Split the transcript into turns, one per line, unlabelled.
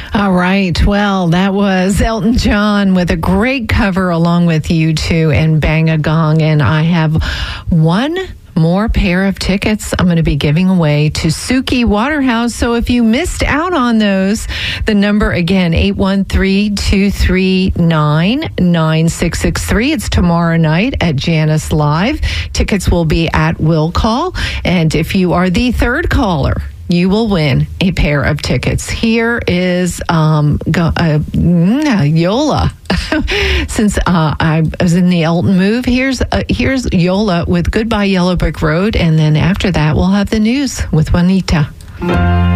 All right. Well, that was Elton John with a great cover along with U2 and Bang a Gong. And I have one more pair of tickets I'm going to be giving away to Suki Waterhouse. So if you missed out on those, the number again, 813-239-9663. It's tomorrow night at Janice Live. Tickets will be at Will Call. And if you are the third caller, you will win a pair of tickets. Here is Yola. Since I was in the Elton move, here's Yola with Goodbye Yellow Brick Road. And then after that, we'll have the news with Juanita.